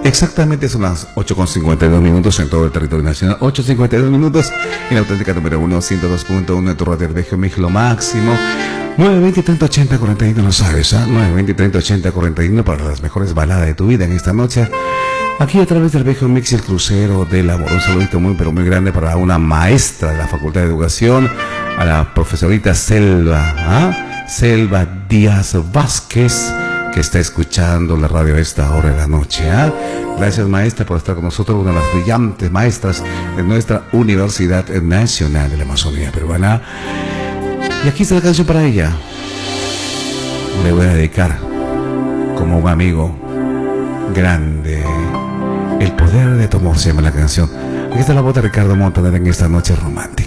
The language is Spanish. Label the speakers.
Speaker 1: Exactamente son las 8:52 minutos en todo el territorio nacional. 8:52 minutos en la auténtica número 1, 102.1 en tu radio Regio Mix, lo máximo. 920 30 80 41, lo sabes, ¿ah? 920 30 80 41 para las mejores baladas de tu vida en esta noche. Aquí a través del Regio Mix y el crucero del amor. Un saludito muy pero muy grande para una maestra de la Facultad de Educación, a la profesorita Selva Díaz Vázquez, que está escuchando la radio a esta hora de la noche. Gracias, maestra, por estar con nosotros, una de las brillantes maestras de nuestra Universidad Nacional de la Amazonía Peruana. Y aquí está la canción para ella. Le voy a dedicar como un amigo grande. El poder de tu amor se llama la canción. Aquí está la voz de Ricardo Montaner en esta noche romántica.